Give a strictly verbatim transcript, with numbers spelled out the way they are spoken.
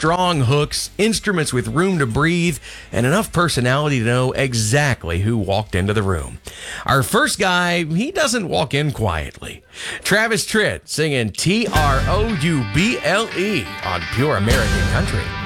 strong hooks, instruments with room to breathe, and enough personality to know exactly who walked into the room. Our first guy, he doesn't walk in quietly. Travis Tritt singing T R O U B L E on Pure American Country.